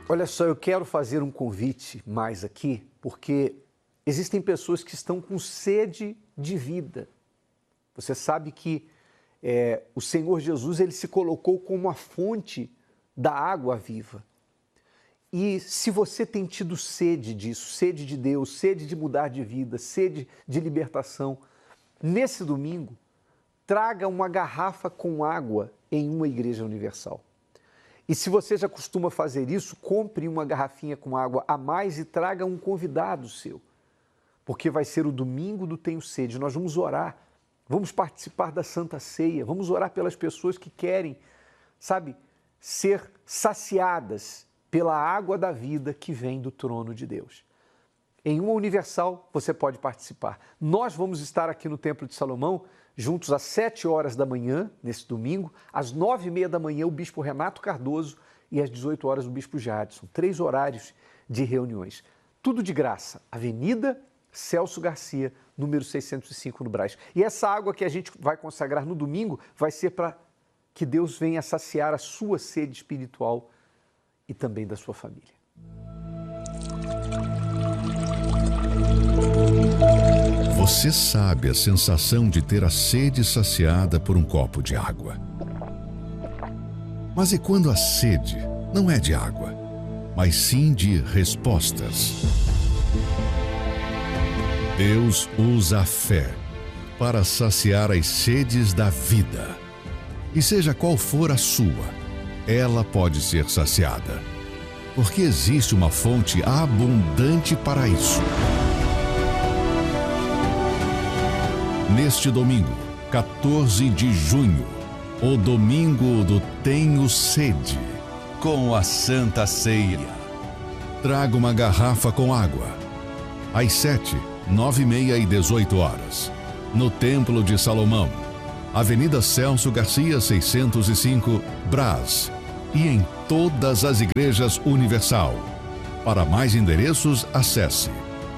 Olha só, eu quero fazer um convite mais aqui, porque existem pessoas que estão com sede de vida. Você sabe que o Senhor Jesus, ele se colocou como a fonte da água viva. E se você tem tido sede disso, sede de Deus, sede de mudar de vida, sede de libertação, nesse domingo, traga uma garrafa com água em uma igreja universal. E se você já costuma fazer isso, compre uma garrafinha com água a mais e traga um convidado seu. Porque vai ser o domingo do Tenho Sede. Nós vamos orar, vamos participar da Santa Ceia, vamos orar pelas pessoas que querem, sabe, ser saciadas pela água da vida que vem do trono de Deus. Em uma universal, você pode participar. Nós vamos estar aqui no Templo de Salomão, juntos às 7 horas da manhã, nesse domingo, às 9h30 da manhã, o Bispo Renato Cardoso e às 18 horas o Bispo Jadson. 3 horários de reuniões. Tudo de graça. Avenida Celso Garcia, número 605 no Brás. E essa água que a gente vai consagrar no domingo vai ser para que Deus venha saciar a sua sede espiritual e também da sua família. Você sabe a sensação de ter a sede saciada por um copo de água. Mas e quando a sede não é de água, mas sim de respostas? Deus usa a fé para saciar as sedes da vida. E seja qual for a sua, ela pode ser saciada. Porque existe uma fonte abundante para isso. Neste domingo, 14 de junho, o domingo do Tenho Sede, com a Santa Ceia. Traga uma garrafa com água. Às 7, 9h30 e 18 horas, no Templo de Salomão, Avenida Celso Garcia, 605, Brás, e em todas as igrejas Universal. Para mais endereços, acesse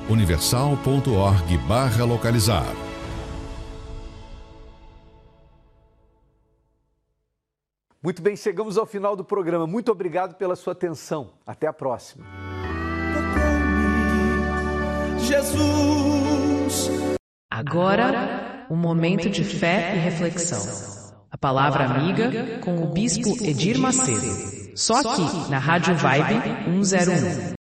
universal.org/localizar. Muito bem, chegamos ao final do programa. Muito obrigado pela sua atenção. Até a próxima. Jesus. Agora, um momento de fé e reflexão. A palavra amiga com o Bispo Edir Macedo. Só aqui, na Rádio Vibe 101.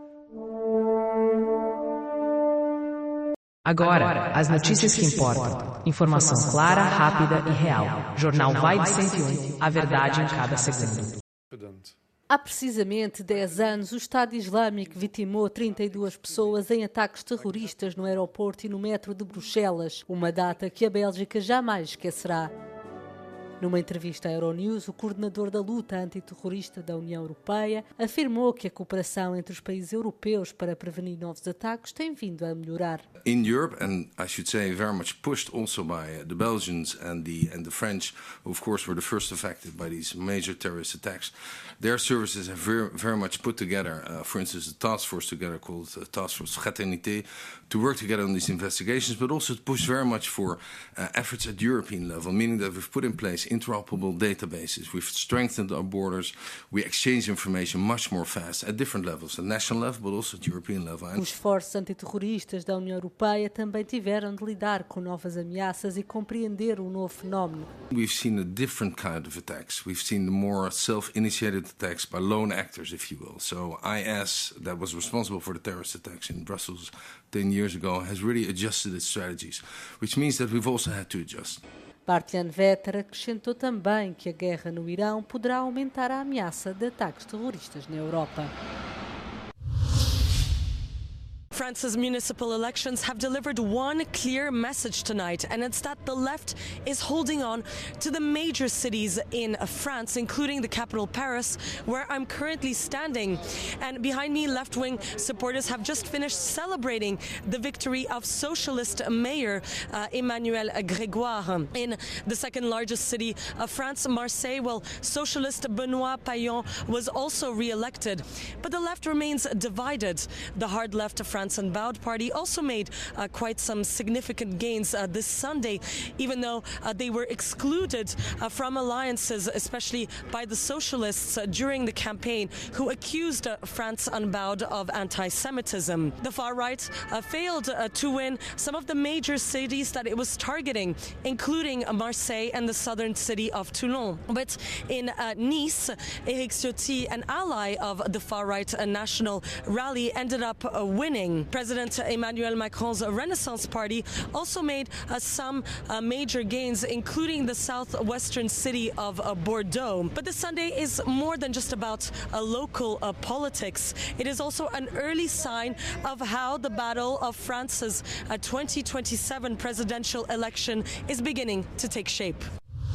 Agora, as notícias que importam. Informação clara, rápida e real. Jornal Vibe 101. A verdade em cada segundo. Há precisamente 10 anos, o Estado Islâmico vitimou 32 pessoas em ataques terroristas no aeroporto e no metro de Bruxelas, uma data que a Bélgica jamais esquecerá. Numa entrevista à Euronews, o coordenador da luta antiterrorista da União Europeia afirmou que a cooperação entre os países europeus para prevenir novos ataques tem vindo a melhorar. In Europe, and I should say very much pushed also by the Belgians and the French, who of course were the first affected by these major terrorist attacks, their services have very much put together, for instance, a task force together called Task Force Fraternité, to work together on these investigations, but also to push very much for efforts at European level, meaning that we've put in place interoperable databases, we've strengthened our borders, we exchange information much more fast at different levels, at national level, but also at European level. Os esforços antiterroristas da União Europeia também tiveram de lidar com novas ameaças e compreender o novo fenómeno. We've seen a different kind of attacks. We've seen the more self-initiated attacks by lone actors, if you will. So IS, that was responsible for the terrorist attacks in Brussels 10 years ago, has really adjusted its strategies, which means that we've also had to adjust. Bart-Jan Vetter acrescentou também que a guerra no Irão poderá aumentar a ameaça de ataques terroristas na Europa. France's municipal elections have delivered one clear message tonight, and it's that the left is holding on to the major cities in France, including the capital Paris, where I'm currently standing. And behind me, left-wing supporters have just finished celebrating the victory of socialist mayor Emmanuel Grégoire. In the second largest city of France, Marseille, well, socialist Benoît Payon was also re-elected. But the left remains divided. The hard left of France France-Unbowed party also made quite some significant gains this Sunday, even though they were excluded from alliances, especially by the socialists during the campaign, who accused France-Unbowed of anti-Semitism. The far right failed to win some of the major cities that it was targeting, including Marseille and the southern city of Toulon. But in Nice, Éric Ciotti, an ally of the far-right National Rally, ended up winning. President Emmanuel Macron's Renaissance Party also made some major gains, including the southwestern city of Bordeaux. But this Sunday is more than just about local politics. It is also an early sign of how the battle of France's 2027 presidential election is beginning to take shape.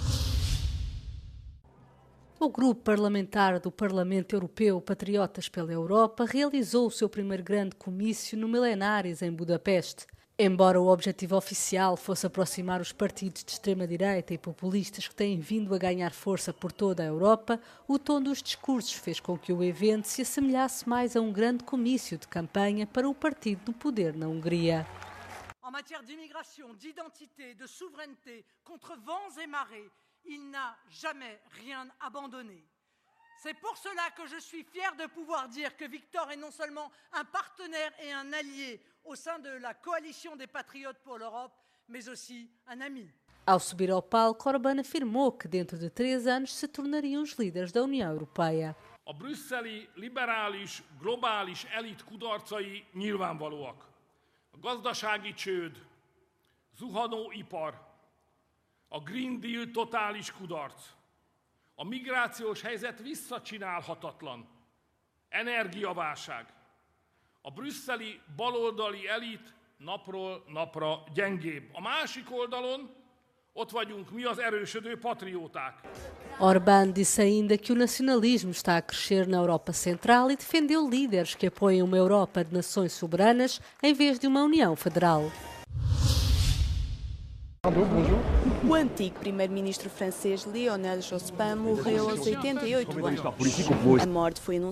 O grupo parlamentar do Parlamento Europeu Patriotas pela Europa realizou o seu primeiro grande comício no Milenares, em Budapeste. Embora o objetivo oficial fosse aproximar os partidos de extrema-direita e populistas que têm vindo a ganhar força por toda a Europa, o tom dos discursos fez com que o evento se assemelhasse mais a um grande comício de campanha para o partido no poder na Hungria. En matière d'immigration, d'identité, de souveraineté, contre vents et marées, il n'a jamais rien abandonné. C'est pour cela que je suis fier de pouvoir dire que Victor est non seulement un partenaire et un allié au sein de la coalition des patriotes pour l'Europe, mais aussi un ami. Ao subir ao palco, Orbán afirmou que dentro de 3 anos se tornariam os líderes da União Europeia. A brüsszeli liberális, globális elit kudarcai nyilvánvalóak. A gazdasági csőd, zuhanó ipar, a Green Deal totális kudarc, a migrációs helyzet visszacsinálhatatlan, energiaválság. A brüsszeli baloldali elit napról napra gyengébb. A másik oldalon ott vagyunk mi, az erősödő patrióták. Orbán disse ainda que o nacionalismo está a crescer na Europa Central e defendeu líderes que apoiam uma Europa de nações soberanas em vez de uma União Federal. O antigo primeiro-ministro francês Lionel Jospin morreu aos 88 anos. A morte foi anunciada